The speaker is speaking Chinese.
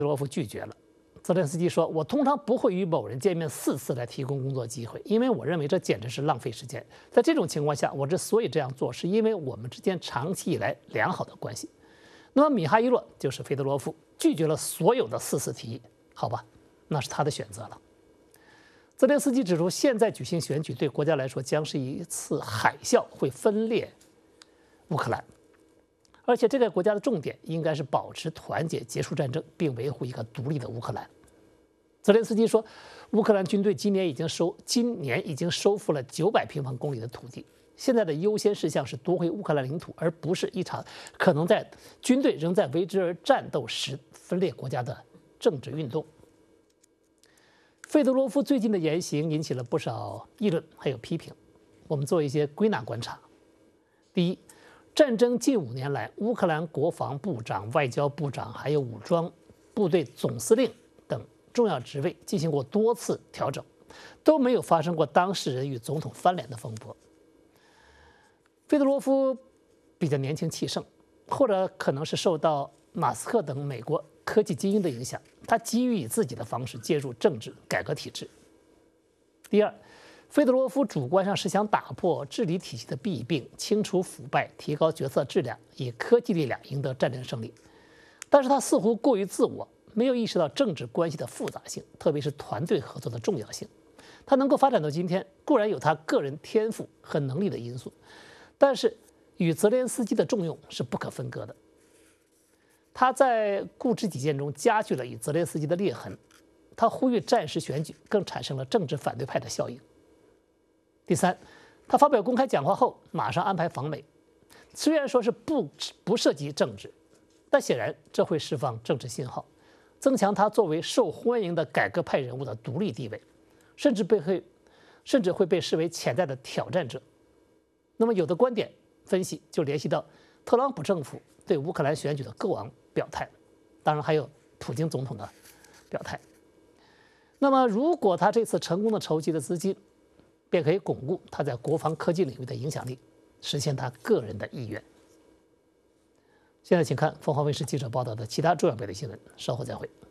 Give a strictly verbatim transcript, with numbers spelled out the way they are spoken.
罗夫拒绝了。泽连斯基说：“我通常不会与某人见面四次来提供工作机会，因为我认为这简直是浪费时间。在这种情况下，我之所以这样做，是因为我们之间长期以来良好的关系。”那么米哈伊洛就是费德罗夫拒绝了所有的四次提议，好吧，那是他的选择了。泽连斯基指出，现在举行选举对国家来说将是一次海啸，会分裂乌克兰。而且这个国家的重点应该是保持团结、结束战争，并维护一个独立的乌克兰。泽连斯基说，乌克兰军队今年已经收今年已经收复了九百平方公里的土地，现在的优先事项是夺回乌克兰领土，而不是一场可能在军队仍在为之而战斗时分裂国家的政治运动。费德罗夫最近的言行引起了不少议论还有批评，我们做一些归纳观察。第一，战争近五年来，乌克兰国防部长、外交部长还有武装部队总司令等重要职位进行过多次调整，都没有发生过当事人与总统翻脸的风波。费德罗夫比较年轻气盛，或者可能是受到马斯克等美国科技精英的影响，他急于以自己的方式介入政治改革体制。第二，费德罗夫主观上是想打破治理体系的弊病，清除腐败，提高决策质量，以科技力量赢得战争胜利。但是他似乎过于自我，没有意识到政治关系的复杂性，特别是团队合作的重要性。他能够发展到今天，固然有他个人天赋和能力的因素，但是与泽连斯基的重用是不可分割的。他在固执己见中加剧了与泽连斯基的裂痕，他呼吁战时选举，更产生了政治反对派的效应。第三，他发表公开讲话后马上安排访美，虽然说是不不涉及政治，但显然这会释放政治信号，增强他作为受欢迎的改革派人物的独立地位，甚至被会甚至会被视为潜在的挑战者。那么有的观点分析就联系到特朗普政府对乌克兰选举的过往表态，当然还有普京总统的表态。那么如果他这次成功的筹集了资金，便可以巩固他在国防科技领域的影响力，实现他个人的意愿。现在请看凤凰卫视记者报道的其他重要北的新闻，稍后再会。